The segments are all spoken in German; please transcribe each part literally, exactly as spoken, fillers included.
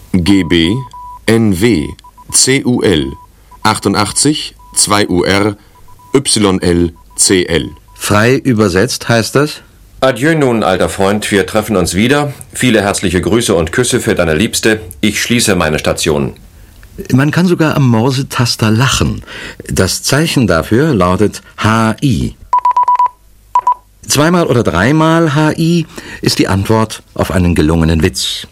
G B, N W, C U L, achtundachtzig, zwei U R, Y L, C L. Frei übersetzt heißt das? Adieu nun, alter Freund, wir treffen uns wieder. Viele herzliche Grüße und Küsse für deine Liebste. Ich schließe meine Station. Man kann sogar am Morsetaster lachen. Das Zeichen dafür lautet H I. Zweimal oder dreimal H I ist die Antwort auf einen gelungenen Witz.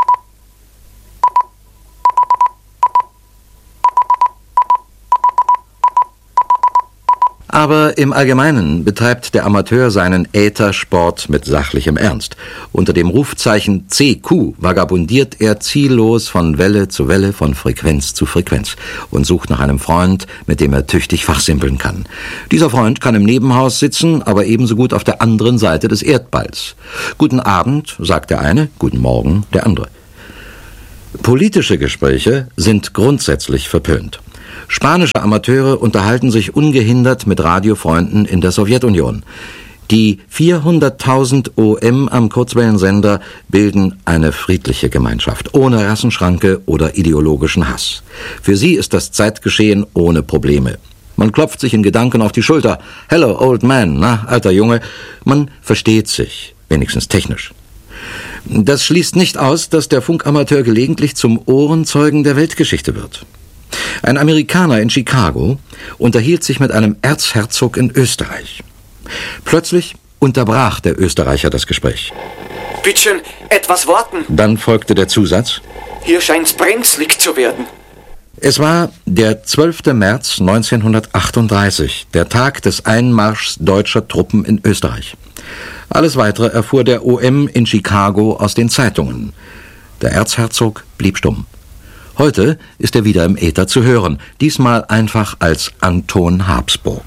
Aber im Allgemeinen betreibt der Amateur seinen Äthersport mit sachlichem Ernst. Unter dem Rufzeichen C Q vagabundiert er ziellos von Welle zu Welle, von Frequenz zu Frequenz und sucht nach einem Freund, mit dem er tüchtig fachsimpeln kann. Dieser Freund kann im Nebenhaus sitzen, aber ebenso gut auf der anderen Seite des Erdballs. Guten Abend, sagt der eine, guten Morgen der andere. Politische Gespräche sind grundsätzlich verpönt. Spanische Amateure unterhalten sich ungehindert mit Radiofreunden in der Sowjetunion. Die vierhunderttausend O M am Kurzwellensender bilden eine friedliche Gemeinschaft, ohne Rassenschranke oder ideologischen Hass. Für sie ist das Zeitgeschehen ohne Probleme. Man klopft sich in Gedanken auf die Schulter. Hello, old man, na, alter Junge. Man versteht sich, wenigstens technisch. Das schließt nicht aus, dass der Funkamateur gelegentlich zum Ohrenzeugen der Weltgeschichte wird. Ein Amerikaner in Chicago unterhielt sich mit einem Erzherzog in Österreich. Plötzlich unterbrach der Österreicher das Gespräch. Bittchen, etwas warten. Dann folgte der Zusatz. Hier scheint's brenzlig zu werden. Es war der zwölfte März neunzehnhundertachtunddreißig, der Tag des Einmarschs deutscher Truppen in Österreich. Alles Weitere erfuhr der O M in Chicago aus den Zeitungen. Der Erzherzog blieb stumm. Heute ist er wieder im Äther zu hören, diesmal einfach als Anton Habsburg.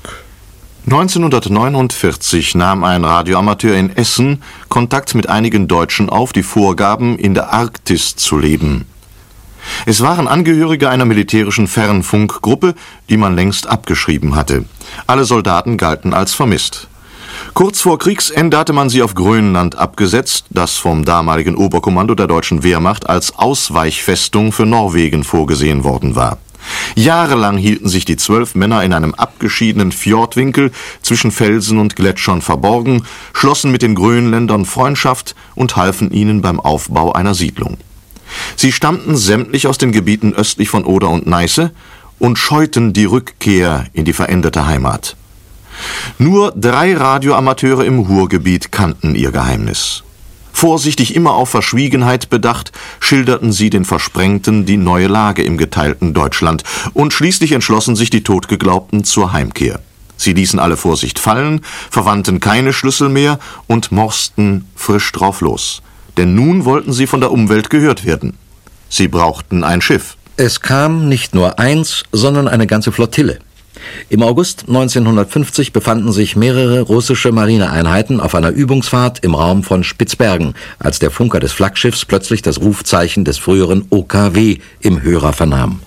neunzehnhundertneunundvierzig nahm ein Radioamateur in Essen Kontakt mit einigen Deutschen auf, die vorgaben, in der Arktis zu leben. Es waren Angehörige einer militärischen Fernfunkgruppe, die man längst abgeschrieben hatte. Alle Soldaten galten als vermisst. Kurz vor Kriegsende hatte man sie auf Grönland abgesetzt, das vom damaligen Oberkommando der deutschen Wehrmacht als Ausweichfestung für Norwegen vorgesehen worden war. Jahrelang hielten sich die zwölf Männer in einem abgeschiedenen Fjordwinkel zwischen Felsen und Gletschern verborgen, schlossen mit den Grönländern Freundschaft und halfen ihnen beim Aufbau einer Siedlung. Sie stammten sämtlich aus den Gebieten östlich von Oder und Neiße und scheuten die Rückkehr in die veränderte Heimat. Nur drei Radioamateure im Ruhrgebiet kannten ihr Geheimnis. Vorsichtig, immer auf Verschwiegenheit bedacht, schilderten sie den Versprengten die neue Lage im geteilten Deutschland und schließlich entschlossen sich die Totgeglaubten zur Heimkehr. Sie ließen alle Vorsicht fallen, verwandten keine Schlüssel mehr und morsten frisch drauf los. Denn nun wollten sie von der Umwelt gehört werden. Sie brauchten ein Schiff. Es kam nicht nur eins, sondern eine ganze Flottille. Im August neunzehnhundertfünfzig befanden sich mehrere russische Marineeinheiten auf einer Übungsfahrt im Raum von Spitzbergen, als der Funker des Flaggschiffs plötzlich das Rufzeichen des früheren O K W im Hörer vernahm.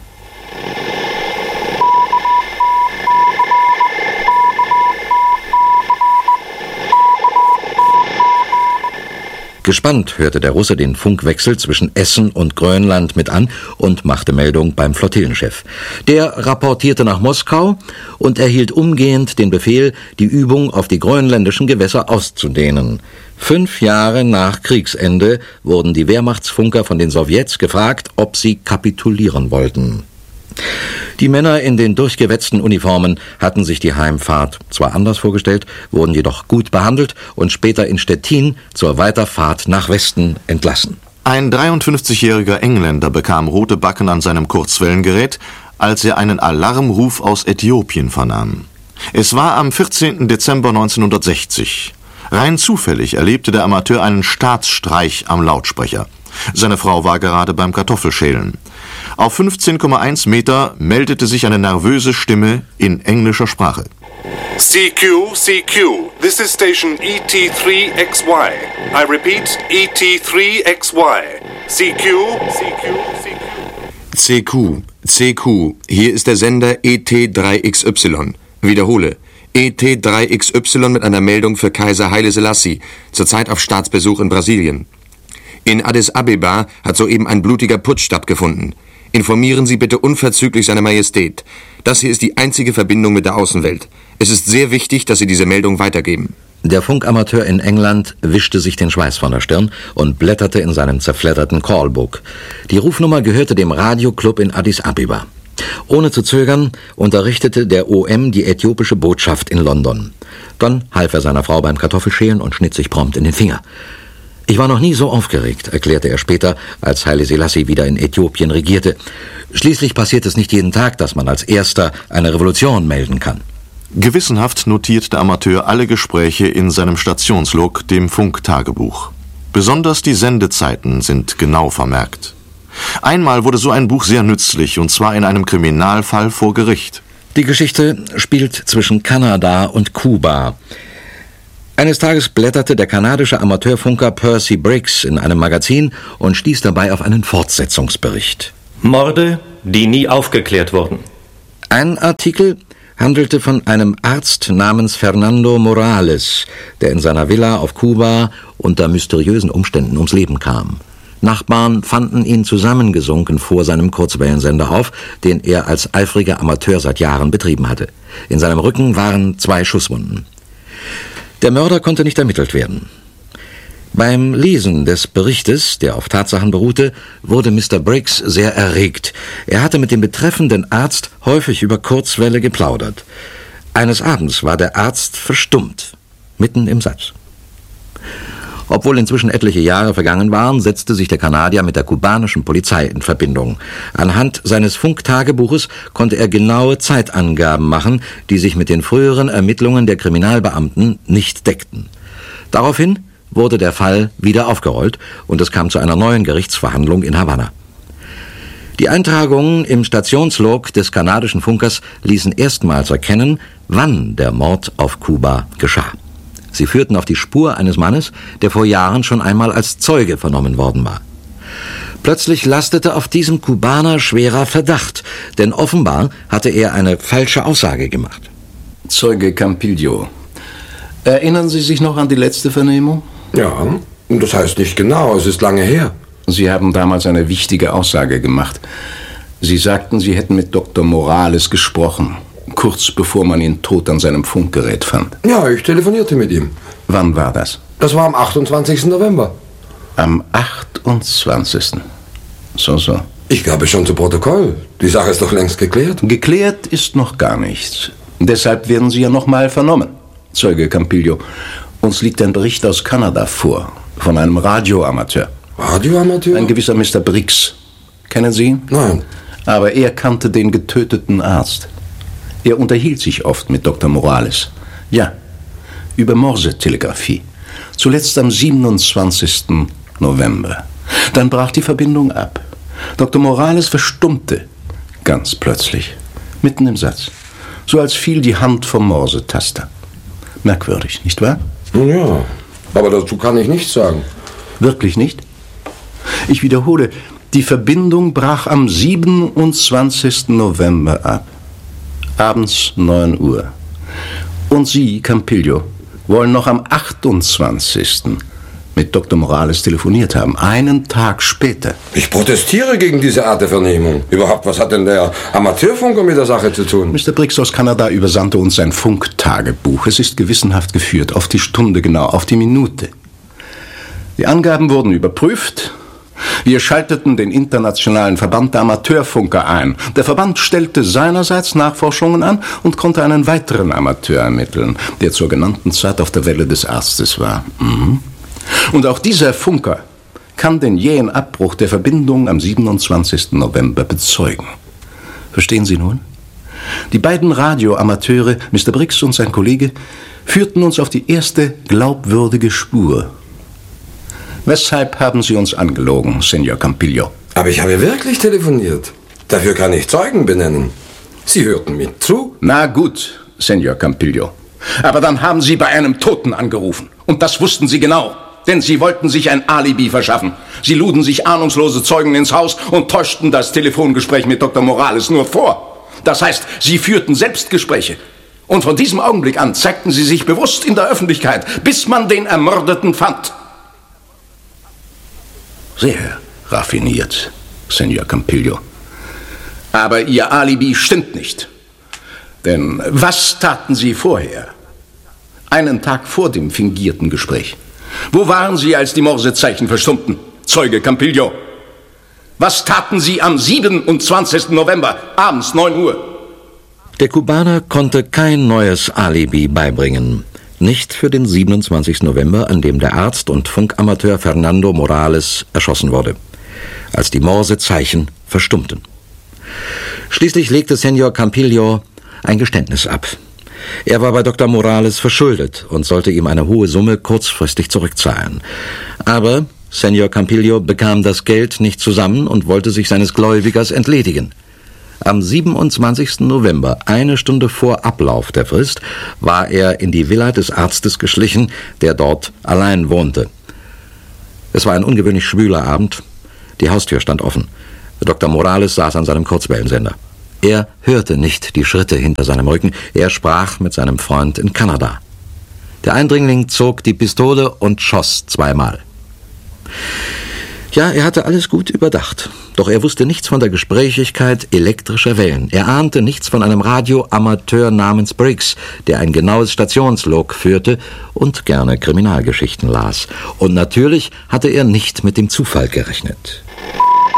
Gespannt hörte der Russe den Funkwechsel zwischen Essen und Grönland mit an und machte Meldung beim Flottillenchef. Der rapportierte nach Moskau und erhielt umgehend den Befehl, die Übung auf die grönländischen Gewässer auszudehnen. Fünf Jahre nach Kriegsende wurden die Wehrmachtsfunker von den Sowjets gefragt, ob sie kapitulieren wollten. Die Männer in den durchgewetzten Uniformen hatten sich die Heimfahrt zwar anders vorgestellt, wurden jedoch gut behandelt und später in Stettin zur Weiterfahrt nach Westen entlassen. Ein dreiundfünfzigjähriger Engländer bekam rote Backen an seinem Kurzwellengerät, als er einen Alarmruf aus Äthiopien vernahm. Es war am vierzehnten Dezember neunzehnhundertsechzig. Rein zufällig erlebte der Amateur einen Staatsstreich am Lautsprecher. Seine Frau war gerade beim Kartoffelschälen. Auf fünfzehn Komma eins Meter meldete sich eine nervöse Stimme in englischer Sprache. C Q, C Q, this is station E T three X Y. I repeat, E T three X Y. C Q, C Q, C Q. C Q, C Q, hier ist der Sender E T drei X Y. Wiederhole, E T drei X Y mit einer Meldung für Kaiser Haile Selassie, zurzeit auf Staatsbesuch in Brasilien. In Addis Abeba hat soeben ein blutiger Putsch stattgefunden. Informieren Sie bitte unverzüglich Seine Majestät. Das hier ist die einzige Verbindung mit der Außenwelt. Es ist sehr wichtig, dass Sie diese Meldung weitergeben. Der Funkamateur in England wischte sich den Schweiß von der Stirn und blätterte in seinem zerfledderten Callbook. Die Rufnummer gehörte dem Radioclub in Addis Abeba. Ohne zu zögern unterrichtete der O M die äthiopische Botschaft in London. Dann half er seiner Frau beim Kartoffelschälen und schnitt sich prompt in den Finger. Ich war noch nie so aufgeregt, erklärte er später, als Haile Selassie wieder in Äthiopien regierte. Schließlich passiert es nicht jeden Tag, dass man als Erster eine Revolution melden kann. Gewissenhaft notiert der Amateur alle Gespräche in seinem Stationslog, dem Funktagebuch. Besonders die Sendezeiten sind genau vermerkt. Einmal wurde so ein Buch sehr nützlich, und zwar in einem Kriminalfall vor Gericht. Die Geschichte spielt zwischen Kanada und Kuba. Eines Tages blätterte der kanadische Amateurfunker Percy Briggs in einem Magazin und stieß dabei auf einen Fortsetzungsbericht. Morde, die nie aufgeklärt wurden. Ein Artikel handelte von einem Arzt namens Fernando Morales, der in seiner Villa auf Kuba unter mysteriösen Umständen ums Leben kam. Nachbarn fanden ihn zusammengesunken vor seinem Kurzwellensender auf, den er als eifriger Amateur seit Jahren betrieben hatte. In seinem Rücken waren zwei Schusswunden. Der Mörder konnte nicht ermittelt werden. Beim Lesen des Berichtes, der auf Tatsachen beruhte, wurde Mister Briggs sehr erregt. Er hatte mit dem betreffenden Arzt häufig über Kurzwelle geplaudert. Eines Abends war der Arzt verstummt, mitten im Satz. Obwohl inzwischen etliche Jahre vergangen waren, setzte sich der Kanadier mit der kubanischen Polizei in Verbindung. Anhand seines Funktagebuches konnte er genaue Zeitangaben machen, die sich mit den früheren Ermittlungen der Kriminalbeamten nicht deckten. Daraufhin wurde der Fall wieder aufgerollt und es kam zu einer neuen Gerichtsverhandlung in Havanna. Die Eintragungen im Stationslog des kanadischen Funkers ließen erstmals erkennen, wann der Mord auf Kuba geschah. Sie führten auf die Spur eines Mannes, der vor Jahren schon einmal als Zeuge vernommen worden war. Plötzlich lastete auf diesem Kubaner schwerer Verdacht, denn offenbar hatte er eine falsche Aussage gemacht. Zeuge Campillo, erinnern Sie sich noch an die letzte Vernehmung? Ja, das heißt nicht genau, es ist lange her. Sie haben damals eine wichtige Aussage gemacht. Sie sagten, Sie hätten mit Doktor Morales gesprochen, kurz bevor man ihn tot an seinem Funkgerät fand. Ja, ich telefonierte mit ihm. Wann war das? Das war am achtundzwanzigsten November. Am achtundzwanzigsten So, so. Ich glaube schon zu Protokoll. Die Sache ist doch längst geklärt. Geklärt ist noch gar nichts. Deshalb werden Sie ja noch mal vernommen. Zeuge Campillo, uns liegt ein Bericht aus Kanada vor, von einem Radioamateur. Radioamateur? Ein gewisser Mister Briggs. Kennen Sie ihn? Nein. Aber er kannte den getöteten Arzt. Er unterhielt sich oft mit Doktor Morales. Ja, über Morse-Telegrafie. Zuletzt am siebenundzwanzigsten November. Dann brach die Verbindung ab. Doktor Morales verstummte. Ganz plötzlich. Mitten im Satz. So als fiel die Hand vom Morsetaster. Merkwürdig, nicht wahr? Ja, aber dazu kann ich nichts sagen. Wirklich nicht? Ich wiederhole, die Verbindung brach am siebenundzwanzigsten November ab. Abends neun Uhr. Und Sie, Campillo, wollen noch am achtundzwanzigsten mit Doktor Morales telefoniert haben, einen Tag später. Ich protestiere gegen diese Art der Vernehmung. Überhaupt, was hat denn der Amateurfunker mit der Sache zu tun? Mister Briggs aus Kanada übersandte uns sein Funktagebuch. Es ist gewissenhaft geführt, auf die Stunde genau, auf die Minute. Die Angaben wurden überprüft. Wir schalteten den Internationalen Verband der Amateurfunker ein. Der Verband stellte seinerseits Nachforschungen an und konnte einen weiteren Amateur ermitteln, der zur genannten Zeit auf der Welle des Arztes war. Mhm. Und auch dieser Funker kann den jähen Abbruch der Verbindung am siebenundzwanzigsten November bezeugen. Verstehen Sie nun? Die beiden Radioamateure, Mister Briggs und sein Kollege, führten uns auf die erste glaubwürdige Spur. Weshalb haben Sie uns angelogen, Senor Campillo? Aber ich habe wirklich telefoniert. Dafür kann ich Zeugen benennen. Sie hörten mir zu. Na gut, Senor Campillo. Aber dann haben Sie bei einem Toten angerufen. Und das wussten Sie genau. Denn Sie wollten sich ein Alibi verschaffen. Sie luden sich ahnungslose Zeugen ins Haus und täuschten das Telefongespräch mit Doktor Morales nur vor. Das heißt, Sie führten Selbstgespräche. Und von diesem Augenblick an zeigten Sie sich bewusst in der Öffentlichkeit, bis man den Ermordeten fand. Sehr raffiniert, Senor Campillo. Aber Ihr Alibi stimmt nicht. Denn was taten Sie vorher? Einen Tag vor dem fingierten Gespräch. Wo waren Sie, als die Morsezeichen verstummten, Zeuge Campillo? Was taten Sie am siebenundzwanzigsten November, abends neun Uhr? Der Kubaner konnte kein neues Alibi beibringen. Nicht für den siebenundzwanzigsten November, an dem der Arzt und Funkamateur Fernando Morales erschossen wurde, als die Morsezeichen verstummten. Schließlich legte Senor Campillo ein Geständnis ab. Er war bei Doktor Morales verschuldet und sollte ihm eine hohe Summe kurzfristig zurückzahlen. Aber Senor Campillo bekam das Geld nicht zusammen und wollte sich seines Gläubigers entledigen. Am siebenundzwanzigsten November, eine Stunde vor Ablauf der Frist, war er in die Villa des Arztes geschlichen, der dort allein wohnte. Es war ein ungewöhnlich schwüler Abend. Die Haustür stand offen. Doktor Morales saß an seinem Kurzwellensender. Er hörte nicht die Schritte hinter seinem Rücken. Er sprach mit seinem Freund in Kanada. Der Eindringling zog die Pistole und schoss zweimal. Ja, er hatte alles gut überdacht. Doch er wusste nichts von der Gesprächigkeit elektrischer Wellen. Er ahnte nichts von einem Radioamateur namens Briggs, der ein genaues Stationslog führte und gerne Kriminalgeschichten las. Und natürlich hatte er nicht mit dem Zufall gerechnet.